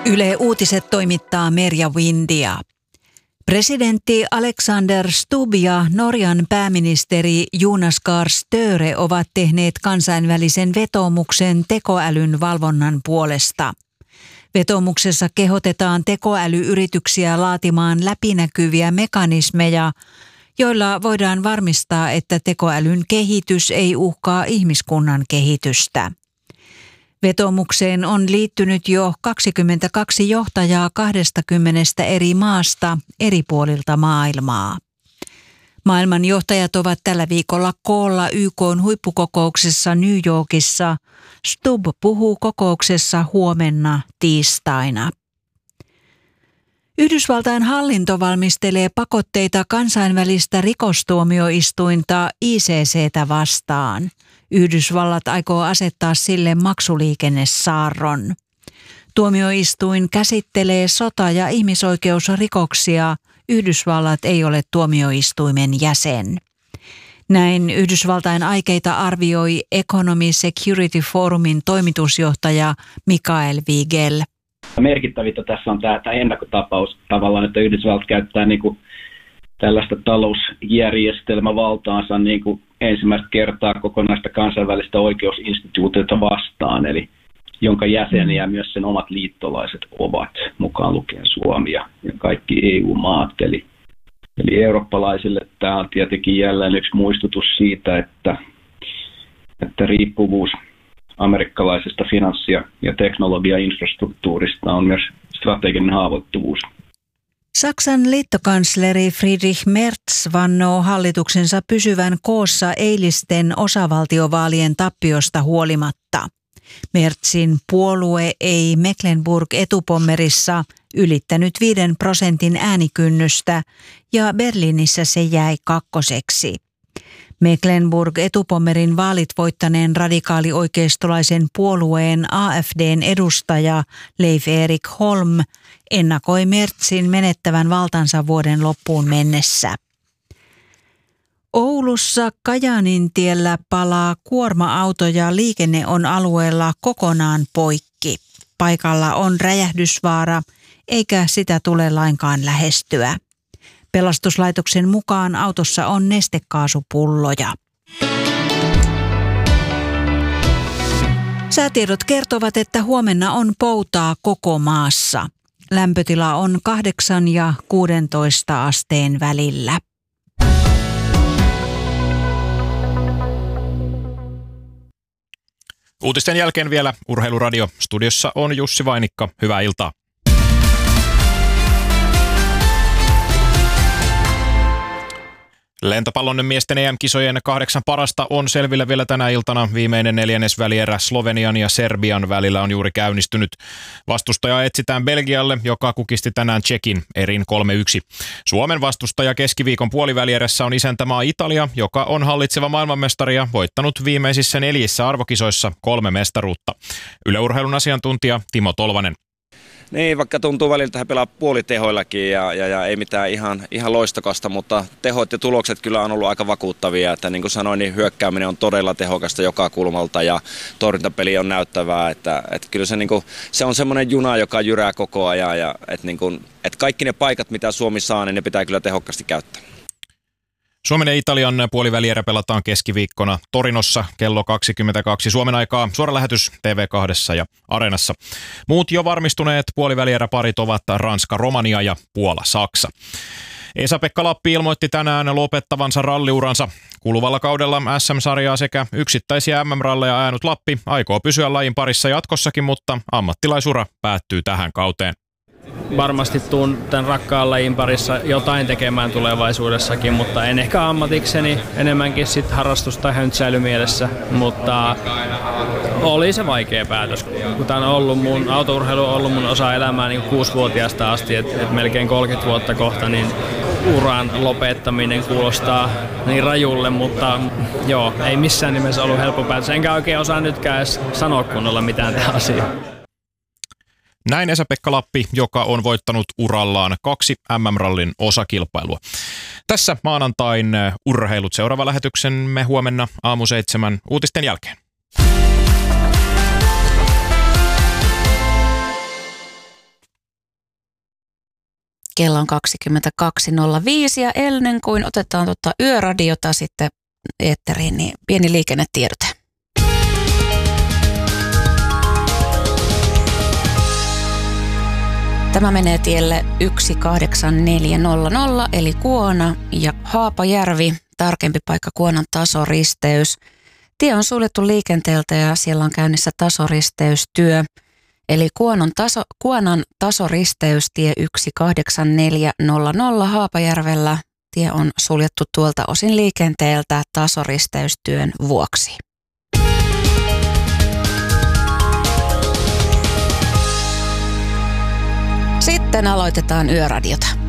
Yle Uutiset toimittaa Merja Windia. Presidentti Alexander Stubb ja Norjan pääministeri Jonas Gahr Støre ovat tehneet kansainvälisen vetoomuksen tekoälyn valvonnan puolesta. Vetoomuksessa kehotetaan tekoälyyrityksiä laatimaan läpinäkyviä mekanismeja, joilla voidaan varmistaa, että tekoälyn kehitys ei uhkaa ihmiskunnan kehitystä. Vetoomukseen on liittynyt jo 22 johtajaa 20 eri maasta eri puolilta maailmaa. Maailman johtajat ovat tällä viikolla koolla YK:n huippukokouksessa New Yorkissa. Stubb puhuu kokouksessa huomenna tiistaina. Yhdysvaltain hallinto valmistelee pakotteita kansainvälistä rikostuomioistuinta ICC:tä vastaan. Yhdysvallat aikoo asettaa sille maksuliikennesaarron. Tuomioistuin käsittelee sota- ja ihmisoikeusrikoksia. Yhdysvallat ei ole tuomioistuimen jäsen. Näin Yhdysvaltain aikeita arvioi Economy Security Forumin toimitusjohtaja Michael Vigel. Merkittävintä tässä on tämä ennakkotapaus tavallaan, että Yhdysvallat käyttää tällaista talousjärjestelmävaltaansa ensimmäistä kertaa kokonaista kansainvälistä oikeusinstituutiota vastaan, eli jonka jäseniä myös sen omat liittolaiset ovat, mukaan lukien Suomi ja kaikki EU-maat. Eli eurooppalaisille tämä on tietenkin jälleen yksi muistutus siitä, että riippuvuus amerikkalaisesta finanssi- ja teknologiainfrastruktuurista on myös strateginen haavoittuvuus. Saksan liittokansleri Friedrich Merz vannoo hallituksensa pysyvän koossa eilisten osavaltiovaalien tappiosta huolimatta. Merzin puolue ei Mecklenburg-Etupommerissa ylittänyt 5% äänikynnystä ja Berliinissä se jäi kakkoseksi. Mecklenburg-Etupommerin vaalit voittaneen radikaalioikeistolaisen puolueen AfD:n edustaja Leif Erik Holm ennakoi Merzin menettävän valtansa vuoden loppuun mennessä. Oulussa Kajaanintiellä palaa kuorma-auto ja liikenne on alueella kokonaan poikki. Paikalla on räjähdysvaara, eikä sitä tule lainkaan lähestyä. Pelastuslaitoksen mukaan autossa on nestekaasupulloja. Säätiedot kertovat, että huomenna on poutaa koko maassa. Lämpötila on 8 ja 16 asteen välillä. Uutisten jälkeen vielä Urheiluradio. Studiossa on Jussi Vainikka. Hyvää iltaa. Lentopallon miesten EM-kisojen 8 parasta on selvillä vielä tänä iltana. Viimeinen neljännesvälierä Slovenian ja Serbian välillä on juuri käynnistynyt. Vastustajaa etsitään Belgialle, joka kukisti tänään Tšekin erin 3-1. Suomen vastustaja keskiviikon puolivälierässä on isäntämaa Italia, joka on hallitseva maailmanmestari ja voittanut viimeisissä 4 arvokisoissa 3 mestaruutta. Yle Urheilun asiantuntija Timo Tolvanen. Niin, vaikka tuntuu väliltä he pelaa puolitehoillakin ja ei mitään ihan loistokasta, mutta tehot ja tulokset kyllä on ollut aika vakuuttavia. Että niin kuin sanoin, niin hyökkääminen on todella tehokasta joka kulmalta ja torjuntapeli on näyttävää. Että kyllä se on semmoinen juna, joka jyrää koko ajan ja että kaikki ne paikat, mitä Suomi saa, niin ne pitää kyllä tehokkaasti käyttää. Suomen ja Italian puolivälierä pelataan keskiviikkona Torinossa kello 22 Suomen aikaa. Suora lähetys TV2 ja Areenassa. Muut jo varmistuneet puolivälieräparit ovat Ranska, Romania ja Puola, Saksa. Esa-Pekka Lappi ilmoitti tänään lopettavansa ralliuransa. Kuluvalla kaudella SM-sarjaa sekä yksittäisiä MM-ralleja ajanut Lappi aikoo pysyä lajin parissa jatkossakin, mutta ammattilaisura päättyy tähän kauteen. Varmasti tuun tämän rakkaan lajin parissa jotain tekemään tulevaisuudessakin, mutta en ehkä ammatikseni, enemmänkin sit harrastus- tai höntsäilymielessä, mutta oli se vaikea päätös. Kun tämä on ollut autourheilu on ollut mun osa elämää niin 6-vuotiaasta asti, että melkein 30 vuotta kohta, niin uran lopettaminen kuulostaa niin rajulle, mutta joo, ei missään nimessä ollut helppo päätös. Enkä oikein osaa nytkään edes sanoa kunnolla mitään tähän asiaan. Näin Esa-Pekka Lappi, joka on voittanut urallaan 2 MM-rallin osakilpailua. Tässä maanantain urheilut. Seuraava lähetyksemme huomenna aamu 7 uutisten jälkeen. Kello on 22.05 ja ennen kuin otetaan yöradiota sitten eetteriin, niin pieni liikennetiedote. Tämä menee tielle 18400 eli Kuona ja Haapajärvi, tarkempi paikka Kuonan tasoristeys. Tie on suljettu liikenteeltä ja siellä on käynnissä tasoristeystyö. Eli Kuonan tasoristeys tie 18400 Haapajärvellä. Tie on suljettu tuolta osin liikenteeltä tasoristeystyön vuoksi. Sitten aloitetaan yöradiota.